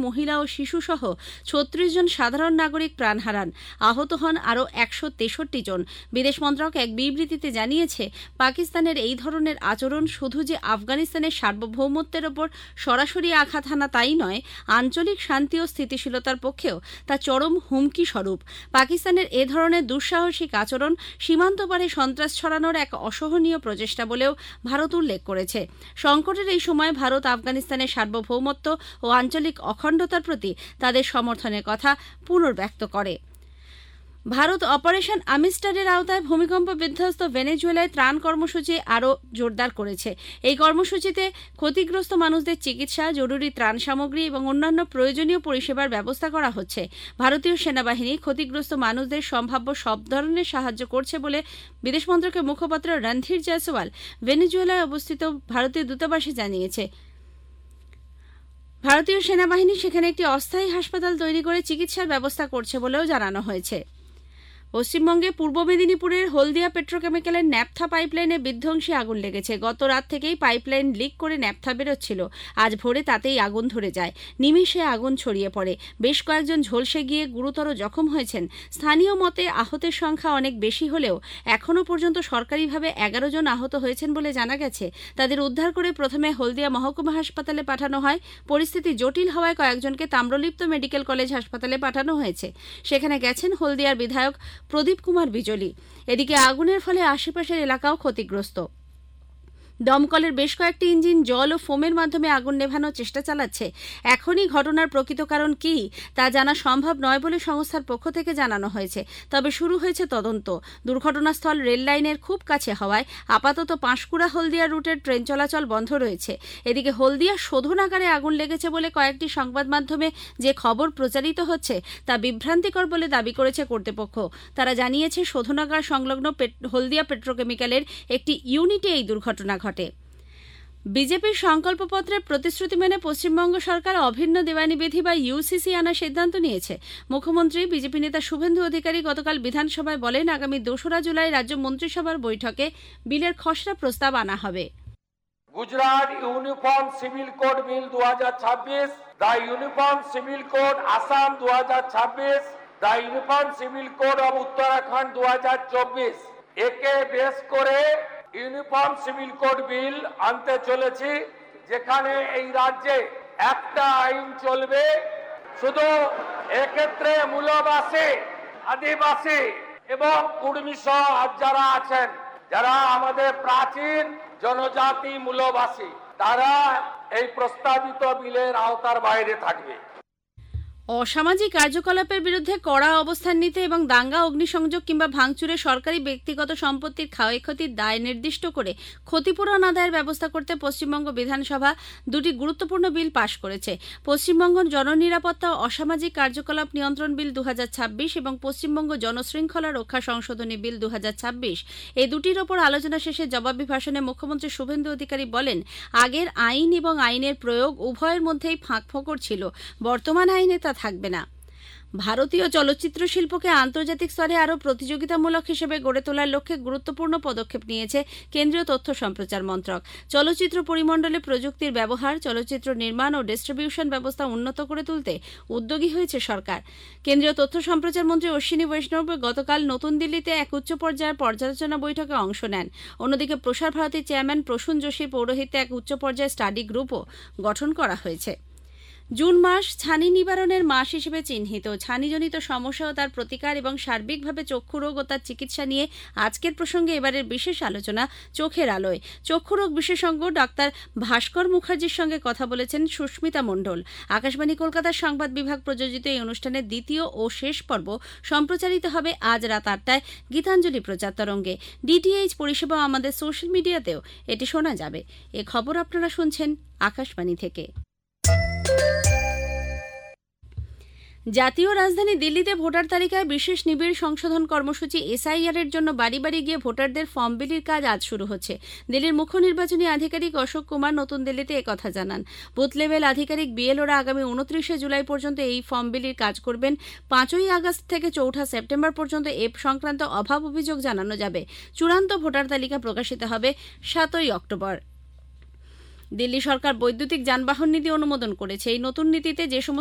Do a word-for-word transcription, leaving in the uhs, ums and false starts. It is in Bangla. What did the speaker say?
মহিলা ও শিশুসহ ছত্রিশ জন সাধারণ নাগরিক প্রাণ হারান। আহত হন আরও একশো তেষট্টি জন। বিদেশ মন্ত্রক এক বিবৃতিতে জানিয়েছে, পাকিস্তানের এই ধরনের আচরণ শুধু যে আফগানিস্তানের সার্বভৌমত্বের ওপর সরাসরি আঘাত হানা তাই নয়, আঞ্চলিক শান্তি ও স্থিতিশীলতার পক্ষেও তা চরম হুমকি স্বরূপ। পাকিস্তানের এ ধরনের দুঃসাহসিক আচরণ সীমান্ত পারে সন্ত্রাস ছড়ানোর এক অসহনীয় প্রচেষ্টা বলেও ভারত উল্লেখ করেছে। সংকটের এই সময় ভারত আফগানিস্তানের সার্বভৌমত্ব ও আঞ্চলিক অখণ্ডতার প্রতি তাদের সমর্থনের কথা পুনর্ব্যক্ত করে। ভারত অপারেশন আমিস্টারের আওতায় ভূমিকম্প বিধ্বস্ত ভেনেজুয়েলায় ত্রাণ কর্মসূচি আরও জোরদার করেছে। এই কর্মসূচিতে ক্ষতিগ্রস্ত মানুষদের চিকিৎসা, জরুরি ত্রাণ সামগ্রী এবং অন্যান্য প্রয়োজনীয় পরিষেবার ব্যবস্থা করা হচ্ছে। ভারতীয় সেনাবাহিনী ক্ষতিগ্রস্ত মানুষদের সম্ভাব্য সব ধরনের সাহায্য করছে বলে বিদেশ মন্ত্রকের মুখপাত্র রণধীর জয়সওয়াল ভেনেজুয়েলায় অবস্থিত ভারতীয় দূতাবাসে জানিয়েছে। ভারতীয় সেনাবাহিনী সেখানে একটি অস্থায়ী হাসপাতাল তৈরি করে চিকিৎসার ব্যবস্থা করছে বলেও জানানো হয়েছে। পশ্চিমবঙ্গে পূর্ব মেদিনীপুরের হলদিয়া পেট্রোকেমিক্যালের ন্যাপথা পাইপলাইনে বিধ্বংসী আগুন লেগেছে। গত রাত থেকেই পাইপলাইন লিক করে ন্যাপথা বেরোচ্ছিল। আজ ভোরে তাতেই আগুন ধরে যায়। নিমিষে আগুন ছড়িয়ে পড়ে। বেশ কয়েকজন ঝলসে গিয়ে গুরুতর জখম হয়েছেন। স্থানীয় মতে আহতের সংখ্যা অনেক বেশি হলেও এখনও পর্যন্ত সরকারিভাবে এগারো জন আহত হয়েছেন বলে জানা গেছে। তাদের উদ্ধার করে প্রথমে হলদিয়া মহকুমা হাসপাতালে পাঠানো হয়। পরিস্থিতি জটিল হওয়ায় কয়েকজনকে তাম্রলিপ্ত মেডিকেল কলেজ হাসপাতালে পাঠানো হয়েছে। সেখানে গেছেন হলদিয়ার বিধায়ক প্রদীপ কুমার বিজলি। এদিকে আগুনের ফলে আশেপাশের এলাকাও ক্ষতিগ্রস্ত। দমকলের বেশ কয়েকটি ইঞ্জিন জল ও ফোমের মাধ্যমে আগুন নেভানোর চেষ্টা চালাচ্ছে। এখনই ঘটনার প্রকৃত কারণ কি তা জানা সম্ভব নয় বলে সংস্থার পক্ষ থেকে জানানো হয়েছে। তবে শুরু হয়েছে তদন্ত। দুর্ঘটনাস্থল রেল লাইনের খুব কাছে হওয়ায় আপাতত পাঁশকুড়া হলদিয়া রুটের ট্রেন চলাচল বন্ধ রয়েছে। এদিকে হলদিয়া শোধনাগারে আগুন লেগেছে বলে কয়েকটি সংবাদ মাধ্যমে যে খবর প্রচারিত হচ্ছে তা বিভ্রান্তিকর বলে দাবি করেছে কর্তৃপক্ষ। তারা জানিয়েছে, শোধনাগার সংলগ্ন হলদিয়া পেট্রোকেমিক্যালের একটি ইউনিটে এই দুর্ঘটনা ঘটে। বিজেপির সংকল্পপত্রের প্রতিশ্রুতি মেনে পশ্চিমবঙ্গ সরকার অভিন্ন দেওয়ানি বিধি বা ইউসিসি আনার সিদ্ধান্ত নিয়েছে। মুখ্যমন্ত্রী বিজেপি নেতা শুভেন্দু অধিকারী গতকাল বিধানসভায় বলেন, আগামী দোসরা জুলাই রাজ্য মন্ত্রিসভার বৈঠকে বিলের খসড়া প্রস্তাব আনা হবে। গুজরাট ইউনিফর্ম সিভিল কোড বিল দু হাজার ছাব্বিশ, the uniform civil code Assam দু হাজার ছাব্বিশ, the uniform civil code of Uttarakhand দু হাজার চব্বিশ একে বেশ করে ইউনিফর্ম সিভিল কোড বিল আনতে চলেছি, যেখানে এই রাজ্যে একটা আইন চলবে। শুধু এক্ষেত্রে মূলবাসী, আদিবাসী এবং কুর্মী সহ যারা আছেন, যারা আমাদের প্রাচীন জনজাতি মূলবাসী, তারা এই প্রস্তাবিত বিলের আওতার বাইরে থাকবে। অসামাজিক কার্যকলাপের বিরুদ্ধে কড়া অবস্থান নিতে এবং দাঙ্গা, অগ্নিসংযোগ কিংবা ভাঙচুরে সরকারি ব্যক্তিগত সম্পত্তির ক্ষয়ক্ষতির দায় নির্দিষ্ট করে ক্ষতিপূরণ আদায়ের ব্যবস্থা করতে পশ্চিমবঙ্গ বিধানসভা দুটি গুরুত্বপূর্ণ বিল পাশ করেছে। পশ্চিমবঙ্গ জননিরাপত্তা ও অসামাজিক কার্যকলাপ নিয়ন্ত্রণ বিল দু হাজার ছাব্বিশ এবং পশ্চিমবঙ্গ জনশৃঙ্খলা রক্ষা সংশোধনী বিল দু হাজার ছাব্বিশ। এই দুটির ওপর আলোচনা শেষে জবাবি ভাষণে মুখ্যমন্ত্রী শুভেন্দু অধিকারী বলেন, আগের আইন এবং আইনের প্রয়োগ উভয়ের মধ্যেই ফাঁকফোকর ছিল। বর্তমান আইনে তা থাকবে না। ভারতীয় চলচ্চিত্র শিল্পকে আন্তর্জাতিক স্তরে আরও প্রতিযোগিতামূলক হিসেবে গড়ে তোলার লক্ষ্যে গুরুত্বপূর্ণ পদক্ষেপ নিয়েছে কেন্দ্রীয় তথ্য সম্প্রচার মন্ত্রক। চলচ্চিত্র পরিমণ্ডলে প্রযুক্তির ব্যবহার, চলচ্চিত্র নির্মাণ ও ডিস্ট্রিবিউশন ব্যবস্থা উন্নত করে তুলতে উদ্যোগী হয়েছে সরকার। কেন্দ্রীয় তথ্য সম্প্রচার মন্ত্রী অশ্বিনী বৈষ্ণব গতকাল নতুন দিল্লিতে এক উচ্চ পর্যায়ের পর্যালোচনা বৈঠকে অংশ নেন। অন্যদিকে প্রসার ভারতীর চেয়ারম্যান প্রসূন যোশীর পৌরোহিত্যে এক উচ্চ পর্যায়ের স্টাডি গ্রুপও গঠন করা হয়েছে। জুন মাস ছানি নিবারণের মাস হিসেবে চিহ্নিত। ছানিজনিত সমস্যা ও তার প্রতিকার এবং সার্বিকভাবে চক্ষু রোগ ও তার চিকিৎসা নিয়ে আজকের প্রসঙ্গে এবারের বিশেষ আলোচনা চোখের আলোয়। চক্ষু রোগ বিশেষজ্ঞ ডাক্তার ভাস্কর মুখার্জির সঙ্গে কথা বলেছেন সুস্মিতা মণ্ডল। আকাশবাণী কলকাতার সংবাদ বিভাগ প্রযোজিত এই অনুষ্ঠানের দ্বিতীয় ও শেষ পর্ব সম্প্রচারিত হবে আজ রাত আটটায় গীতাঞ্জলি প্রচার তরঙ্গে। ডিটিএইচ পরিষেবা আমাদের সোশ্যাল মিডিয়াতেও এটি শোনা যাবে। এ খবর আপনারা শুনছেন আকাশবাণী থেকে। জাতীয় রাজধানী দিল্লিতে ভোটার তালিকায় বিশেষ নিবিড় সংশোধন কর্মসূচি এসআইআর এর জন্য বাড়ি বাড়ি গিয়ে ভোটারদের ফর্ম বিলির কাজ আজ শুরু হচ্ছে। দিল্লির মুখ্য নির্বাচনী আধিকারিক অশোক কুমার নতুন দিল্লিতে একথা জানান। বুথ লেভেল আধিকারিক বিএলওরা আগামী উনত্রিশে জুলাই পর্যন্ত এই ফর্ম বিলির কাজ করবেন। পাঁচই আগস্ট থেকে চৌঠা সেপ্টেম্বর পর্যন্ত এ সংক্রান্ত অভাব অভিযোগ জানানো যাবে। চূড়ান্ত ভোটার তালিকা প্রকাশিত হবে সাতই অক্টোবর। দিল্লি সরকার বৈদ্যুতিক যানবাহন নীতি অনুমোদন করেছে। এই নতুন নীতিতে যে সমস্ত